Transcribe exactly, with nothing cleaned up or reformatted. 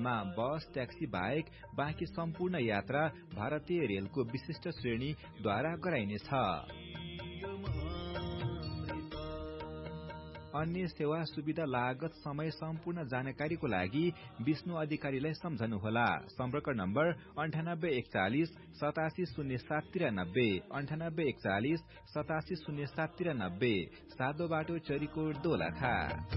यात्रामा बस ट्याक्सी बाहेक बाँकी सम्पूर्ण यात्रा भारतीय रेलको विशिष्ट श्रेणीद्वारा गराइनेछ। अन्य सेवा सुविधा लागत समय सम्पूर्ण जानकारीको लागि विष्णु अधिकारीलाई सम्झनुहोला। सम्पर्क नम्बर अन्ठानब्बे एकचालिस सतासी शून्य सात त्रियानब्बे अन्ठानब्बे एकचालिस सतासी शून्य सात त्रियानब्बे। सादो बाटो चरीकोट दोलखा।